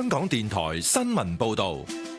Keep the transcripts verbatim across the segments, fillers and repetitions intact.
香港電台新聞報道。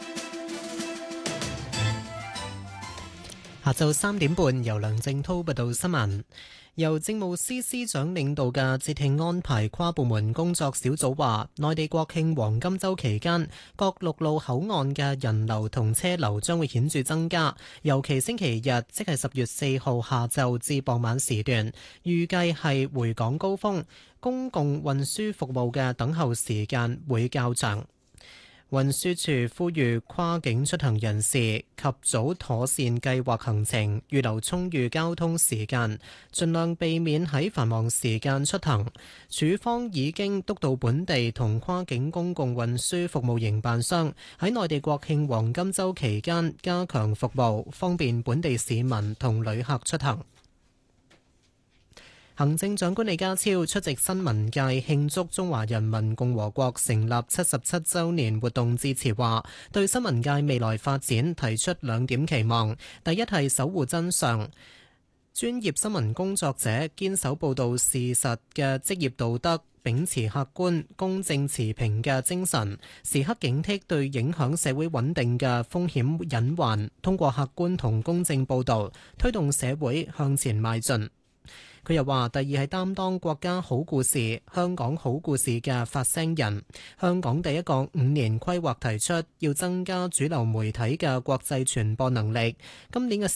下晝三點半，由梁正滔報道新聞。由政務司司長領導嘅節慶安排跨部門工作小組話，內地國慶黃金週期間，各陸路口岸嘅人流同車流將會顯著增加，尤其星期日，即係十月四號下晝至傍晚時段，預計係回港高峰，公共運輸服務嘅等候時間會較長。運輸署呼籲跨境出行人士及早妥善計劃行程，預留充裕交通時間，盡量避免喺繁忙時間出行。署方已經督導本地同跨境公共運輸服務營辦商喺內地國慶黃金週期間加強服務，方便本地市民同旅客出行。行政長官李家超出席新聞界慶祝中華人民共和國成立七十七週年活動致辭，話對新聞界未來發展提出兩點期望：第一係守護真相，專業新聞工作者堅守報導事實嘅職業道德，秉持客觀、公正、持平嘅精神，時刻警惕對影響社會穩定嘅風險隱患，通過客觀同公正報導，推動社會向前邁進。佢又話：第二係擔當國家好故事、香港好故事嘅發聲人。香港第一個五年規劃提出要增加主流媒體嘅國際傳播能力。今年嘅